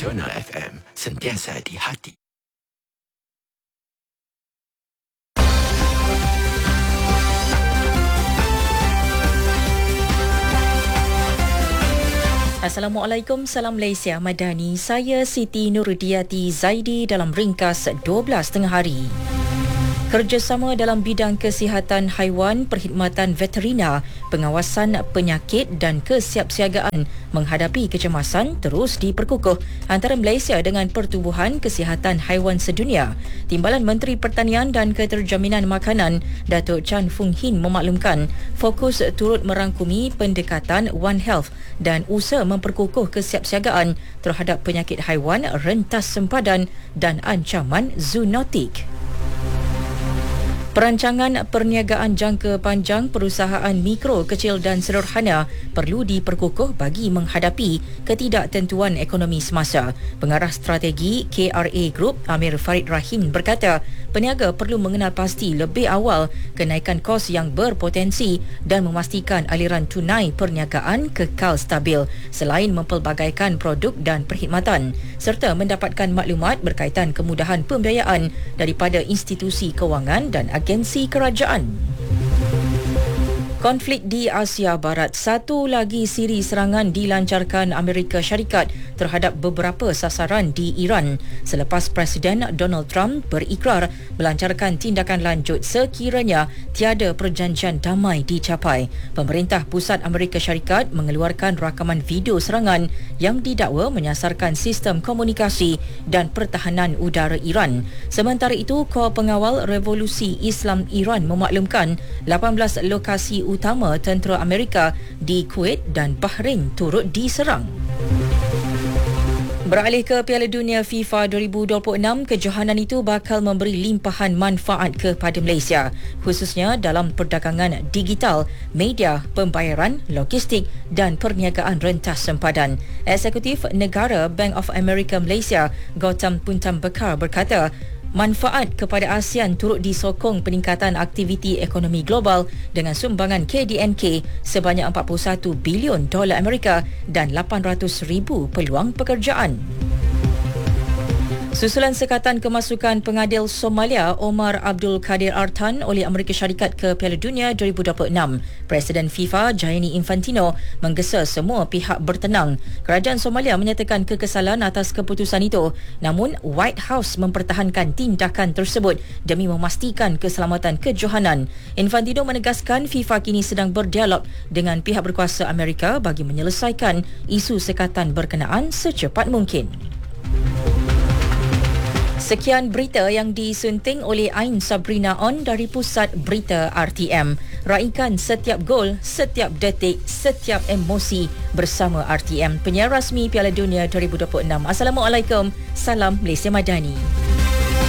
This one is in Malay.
Nasional FM, sentiasa di hati. Assalamualaikum, salam Malaysia Madani. Saya Siti Nurudiati Zaidi dalam ringkas 12 tengah hari. Kerjasama dalam bidang kesihatan haiwan, perkhidmatan veterina, pengawasan penyakit dan kesiapsiagaan menghadapi kecemasan terus diperkukuh antara Malaysia dengan Pertubuhan Kesihatan Haiwan Sedunia. Timbalan Menteri Pertanian dan Keterjaminan Makanan, Datuk Chan Fung Hin memaklumkan fokus turut merangkumi pendekatan One Health dan usaha memperkukuh kesiapsiagaan terhadap penyakit haiwan rentas sempadan dan ancaman zoonotik. Perancangan perniagaan jangka panjang perusahaan mikro, kecil dan sederhana perlu diperkukuh bagi menghadapi ketidaktentuan ekonomi semasa. Pengarah strategi KRA Group, Amir Farid Rahim berkata, peniaga perlu mengenal pasti lebih awal kenaikan kos yang berpotensi dan memastikan aliran tunai perniagaan kekal stabil selain mempelbagaikan produk dan perkhidmatan serta mendapatkan maklumat berkaitan kemudahan pembiayaan daripada institusi kewangan dan agensi kerajaan. Konflik di Asia Barat, satu lagi siri serangan dilancarkan Amerika Syarikat terhadap beberapa sasaran di Iran selepas Presiden Donald Trump berikrar melancarkan tindakan lanjut sekiranya tiada perjanjian damai dicapai. Pemerintah Pusat Amerika Syarikat mengeluarkan rakaman video serangan yang didakwa menyasarkan sistem komunikasi dan pertahanan udara Iran. Sementara itu, Kor Pengawal Revolusi Islam Iran memaklumkan 18 lokasi utama tentera Amerika di Kuwait dan Bahrain turut diserang. Beralih ke Piala Dunia FIFA 2026, kejohanan itu bakal memberi limpahan manfaat kepada Malaysia, khususnya dalam perdagangan digital, media, pembayaran, logistik dan perniagaan rentas sempadan. Eksekutif Negara Bank of America Malaysia, Gautam Puntambekar berkata, manfaat kepada ASEAN turut disokong peningkatan aktiviti ekonomi global dengan sumbangan KDNK sebanyak 41 bilion dolar Amerika dan 800,000 peluang pekerjaan. Susulan sekatan kemasukan pengadil Somalia Omar Abdul Kadir Artan oleh Amerika Syarikat ke Piala Dunia 2026, Presiden FIFA Gianni Infantino menggesa semua pihak bertenang. Kerajaan Somalia menyatakan kekesalan atas keputusan itu, namun White House mempertahankan tindakan tersebut demi memastikan keselamatan kejohanan. Infantino menegaskan FIFA kini sedang berdialog dengan pihak berkuasa Amerika bagi menyelesaikan isu sekatan berkenaan secepat mungkin. Sekian berita yang disunting oleh Ain Sabrina On dari Pusat Berita RTM. Raikan setiap gol, setiap detik, setiap emosi bersama RTM, penyiar rasmi Piala Dunia 2026. Assalamualaikum, salam Malaysia Madani.